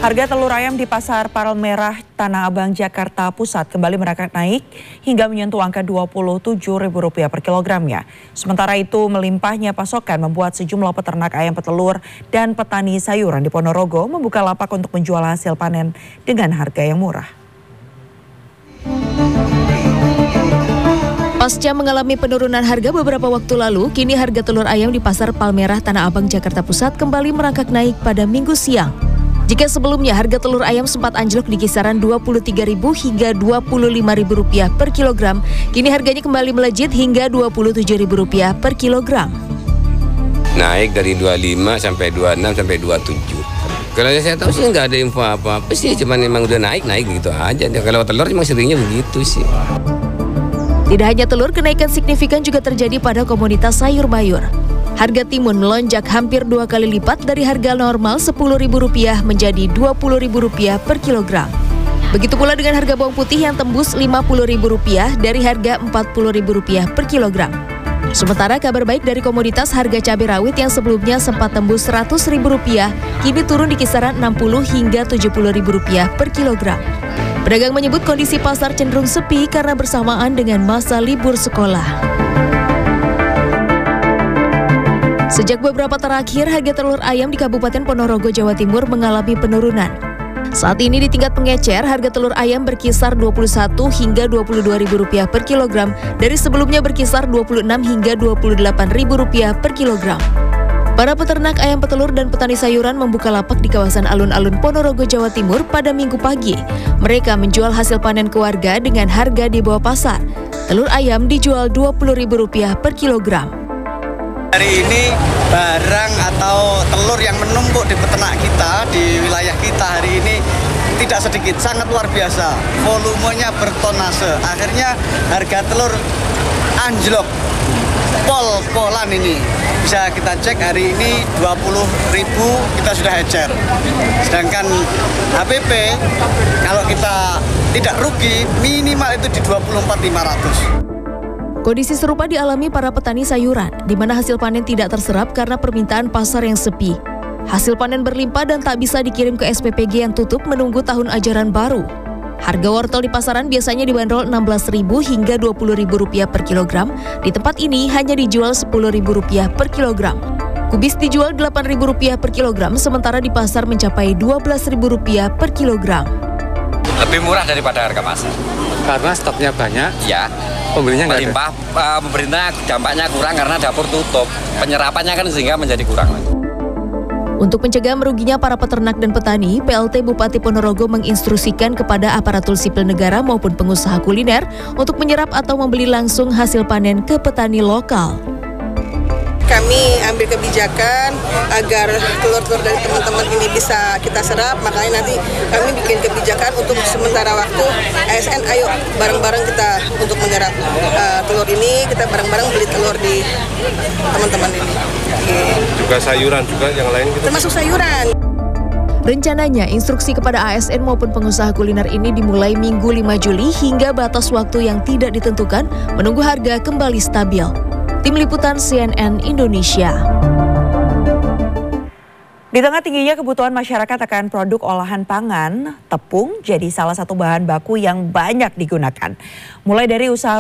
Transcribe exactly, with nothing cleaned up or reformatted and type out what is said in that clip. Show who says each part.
Speaker 1: Harga telur ayam di Pasar Palmerah, Tanah Abang, Jakarta Pusat kembali merangkak naik hingga menyentuh angka dua puluh tujuh ribu rupiah per kilogramnya. Sementara itu melimpahnya pasokan membuat sejumlah peternak ayam petelur dan petani sayuran di Ponorogo membuka lapak untuk menjual hasil panen dengan harga yang murah.
Speaker 2: Pasca mengalami penurunan harga beberapa waktu lalu, kini harga telur ayam di Pasar Palmerah, Tanah Abang, Jakarta Pusat kembali merangkak naik pada Minggu siang. Jika sebelumnya harga telur ayam sempat anjlok di kisaran dua puluh tiga ribu hingga dua puluh lima ribu rupiah per kilogram, kini harganya kembali melejit hingga dua puluh tujuh ribu rupiah per kilogram.
Speaker 3: Naik dari dua puluh lima sampai dua puluh enam sampai dua puluh tujuh. Kalau saya tahu sih nggak ada info apa-apa sih, cuman memang udah naik-naik gitu aja. Kalau telur memang seringnya begitu sih.
Speaker 2: Tidak hanya telur, kenaikan signifikan juga terjadi pada komoditas sayur mayur. Harga timun melonjak hampir dua kali lipat dari harga normal sepuluh ribu rupiah menjadi dua puluh ribu rupiah per kilogram. Begitu pula dengan harga bawang putih yang tembus lima puluh ribu rupiah dari harga empat puluh ribu rupiah per kilogram. Sementara kabar baik dari komoditas, harga cabai rawit yang sebelumnya sempat tembus seratus ribu rupiah kini turun di kisaran enam puluh hingga tujuh puluh ribu rupiah per kilogram. Pedagang menyebut kondisi pasar cenderung sepi karena bersamaan dengan masa libur sekolah. Sejak beberapa terakhir, harga telur ayam di Kabupaten Ponorogo, Jawa Timur mengalami penurunan. Saat ini di tingkat pengecer, harga telur ayam berkisar dua puluh satu hingga dua puluh dua ribu rupiah per kilogram dari sebelumnya berkisar dua puluh enam hingga dua puluh delapan ribu rupiah per kilogram. Para peternak ayam petelur dan petani sayuran membuka lapak di kawasan alun-alun Ponorogo, Jawa Timur pada Minggu pagi. Mereka menjual hasil panen ke warga dengan harga di bawah pasar. Telur ayam dijual dua puluh ribu rupiah per kilogram.
Speaker 4: Hari ini barang atau telur yang menumpuk di peternak kita, di wilayah kita hari ini tidak sedikit, sangat luar biasa. Volumenya bertonase, akhirnya harga telur anjlok, pol-polan ini. Bisa kita cek hari ini dua puluh ribu kita sudah ecer. Sedangkan H P P kalau kita tidak rugi minimal itu di dua puluh empat ribu lima ratus.
Speaker 2: Kondisi serupa dialami para petani sayuran, di mana hasil panen tidak terserap karena permintaan pasar yang sepi. Hasil panen berlimpah dan tak bisa dikirim ke S P P G yang tutup menunggu tahun ajaran baru. Harga wortel di pasaran biasanya dibanderol enam belas ribu hingga dua puluh ribu rupiah per kilogram. Di tempat ini hanya dijual sepuluh ribu rupiah per kilogram. Kubis dijual delapan ribu rupiah per kilogram, sementara di pasar mencapai dua belas ribu rupiah per kilogram.
Speaker 5: Lebih murah daripada harga pasar.
Speaker 6: Karena stoknya banyak?
Speaker 5: Ya.
Speaker 6: Pembelinya nggak
Speaker 5: ada? Uh, pemerintah dampaknya kurang karena dapur tutup. Penyerapannya kan sehingga menjadi kurang.
Speaker 2: Untuk mencegah meruginya para peternak dan petani, P L T Bupati Ponorogo menginstruksikan kepada aparatur sipil negara maupun pengusaha kuliner untuk menyerap atau membeli langsung hasil panen ke petani lokal.
Speaker 7: Kami ambil kebijakan agar telur-telur dari teman-teman ini bisa kita serap, makanya nanti kami bikin kebijakan untuk sementara waktu A S N ayo bareng-bareng kita untuk menyerap uh, telur ini, kita bareng-bareng beli telur di teman-teman ini. Okay.
Speaker 6: Juga sayuran juga yang lain gitu.
Speaker 7: Termasuk sayuran.
Speaker 2: Rencananya instruksi kepada A S N maupun pengusaha kuliner ini dimulai Minggu lima Juli hingga batas waktu yang tidak ditentukan menunggu harga kembali stabil. Tim Liputan C N N Indonesia.
Speaker 1: Di tengah tingginya kebutuhan masyarakat akan produk olahan pangan, tepung jadi salah satu bahan baku yang banyak digunakan. Mulai dari usaha